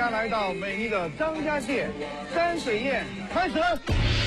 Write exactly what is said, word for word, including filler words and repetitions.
家来到美丽的张家界，山水宴开始。